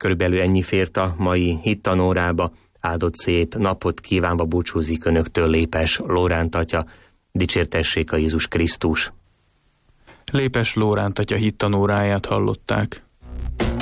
Körülbelül ennyi fért a mai hittanórába. Áldott szép napot kívánva búcsúzik önöktől Lépes Lóránt atya. Dicsértessék a Jézus Krisztus! Lépes Lóránt atya hittanóráját hallották.